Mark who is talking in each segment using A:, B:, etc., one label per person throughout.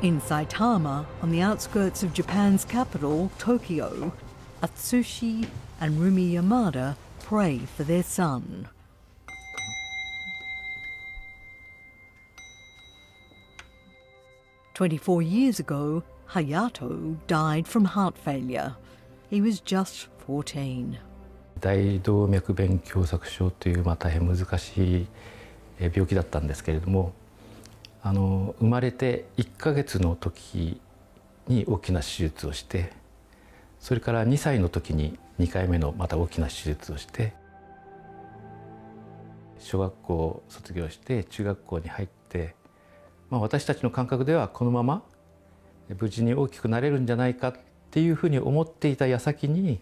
A: In Saitama, on the outskirts of Japan's capital, Tokyo, Atsushi and Rumi Yamada pray for their son. "24 years ago, Hayato died from heart failure. He was just 14.
B: 大動脈弁狭窄症という大変難しい病気だったんですけれども、生まれて1ヶ月の時に大きな手術をして、それから2歳の時に2回目のまた大きな手術をして、小学校を卒業して中学校に入って、私たちの感覚ではこのまま無事に大きくなれるんじゃないかっていうふうに思っていた矢先に、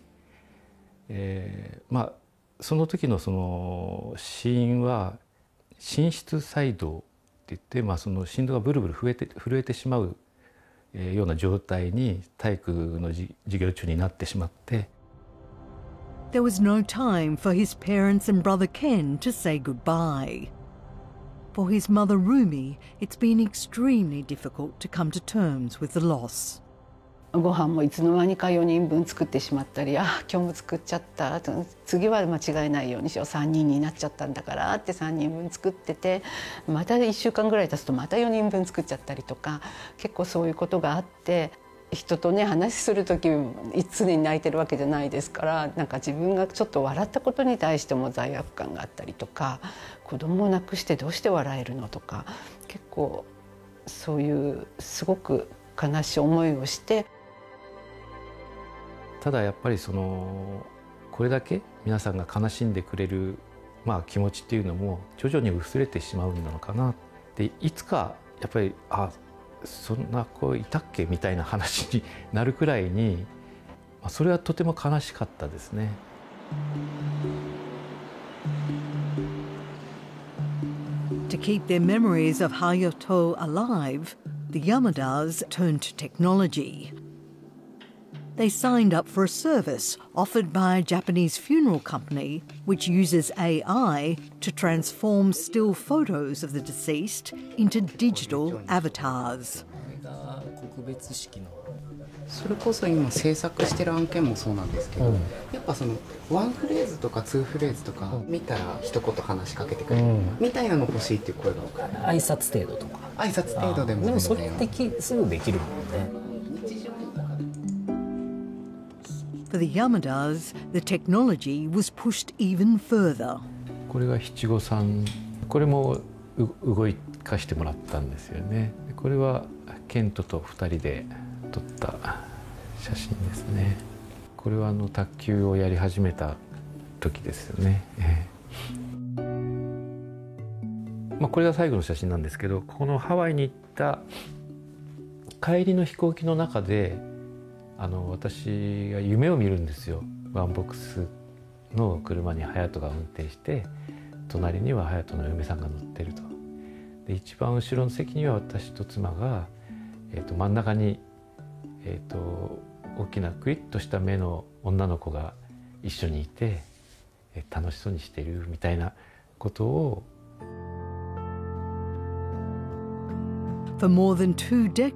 B: その時のその死因は心室細動って言って、その心臓がブルブル震えてしまうような状態に体育の授業中になってしまって。
A: There was no time for his parents and brother Ken to say goodbye. For his mother Rumi, it's been extremely difficult to come to terms with the loss.
C: ご飯もいつの間にか4人分作ってしまったり、今日も作っちゃった、次は間違えないようにしよう、3人になっちゃったんだからって3人分作ってて、また1週間ぐらい経つとまた4人分作っちゃったりとか、結構そういうことがあって、人とね話する時常に泣いてるわけじゃないですから、なんか自分がちょっと笑ったことに対しても罪悪感があったりとか、子供を亡くしてどうして笑えるのとか、結構そういうすごく悲しい思いをして。
B: ただやっぱりこれだけ皆さんが悲しんでくれる、気持ちっていうのも徐々に薄れてしまうんなのかなって、いつかやっぱりそんな子いたっけみたいな話になるくらいに、それはとても悲しかったですね。
A: To keep their memories of Hayato alive, the Yamadas turned to technology. They signed up for a service offered by a Japanese funeral company which uses AI to transform still photos of the deceased into digital avatars.
D: それこそ今制作してる案件もそうなんですけど、やっぱワンフレーズとかツーフレーズとか見たら一言話しかけてくれる、みたいなの欲しいっていう声が多くて、
E: 挨拶程度とか、
D: 挨拶程度でも
E: でもそれすぐできるもんね。
A: For the Yamadas, the technology was pushed even further.
B: これが七五三、これも動かしてもらったんですよね。これはケントと2人で撮った写真ですね。これは卓球をやり始めた時ですよね。これが最後の写真なんですけど、このハワイに行った帰りの飛行機の中で私が夢を見るんですよ。ワンボックスの車に隼人が運転して、隣には隼人の嫁さんが乗ってると。で一番後ろの席には私と妻が、真ん中に、大きなクリッとした目の女の子が一緒にいて、楽しそうにしているみたいなことを。
A: For more than 2